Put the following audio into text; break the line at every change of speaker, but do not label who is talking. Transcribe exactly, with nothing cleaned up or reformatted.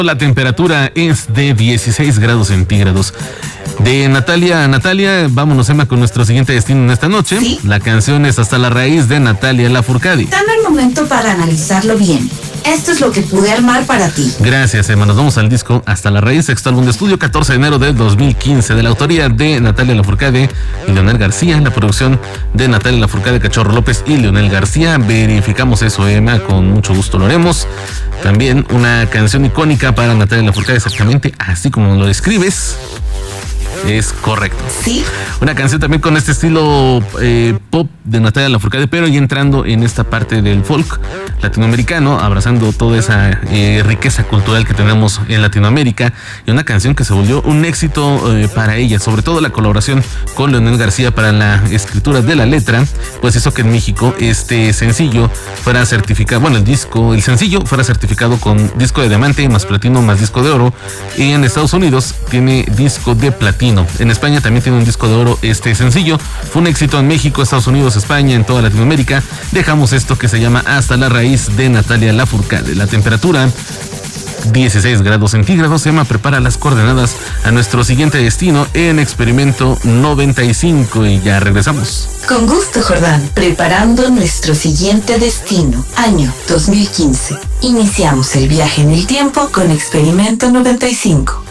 La temperatura es de dieciséis grados centígrados. De Natalia a Natalia, vámonos, Emma, con nuestro siguiente destino en esta noche.
¿Sí?
La canción es Hasta la Raíz de Natalia Lafourcade.
Dame el momento para analizarlo bien. Esto es lo que pude armar para ti.
Gracias, Emma. Nos vamos al disco Hasta la Raíz, sexto álbum de estudio, catorce de enero de dos mil quince, de la autoría de Natalia Lafourcade y Leonel García, la producción de Natalia Lafourcade, Cachorro López y Leonel García. Verificamos eso, Emma, con mucho gusto lo haremos. También una canción icónica para Natalia Lafourcade, exactamente así como lo describes. Es correcto.
Sí.
Una canción también con este estilo eh, pop de Natalia Lafourcade, pero ya entrando en esta parte del folk latinoamericano, abrazando toda esa eh, riqueza cultural que tenemos en Latinoamérica, y una canción que se volvió un éxito eh, para ella, sobre todo la colaboración con Leonel García para la escritura de la letra, pues hizo que en México este sencillo fuera certificado, bueno, el disco, el sencillo fuera certificado con disco de diamante, más platino, más disco de oro, y en Estados Unidos tiene disco de platino. En España también tiene un disco de oro este sencillo. Fue un éxito en México, Estados Unidos, España, en toda Latinoamérica. Dejamos esto que se llama Hasta la Raíz de Natalia Lafourcade. La temperatura dieciséis grados centígrados. Emma prepara las coordenadas a nuestro siguiente destino en Experimento noventa y cinco y ya regresamos.
Con gusto, Jordán. Preparando nuestro siguiente destino, año dos mil quince. Iniciamos el viaje en el tiempo con Experimento noventa y cinco.